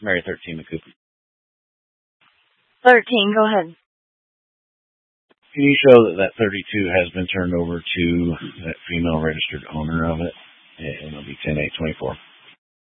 Mary 13 McCoop. 13, go ahead. Can you show that 32 has been turned over to that female registered owner of it? And it'll be 10/8/24.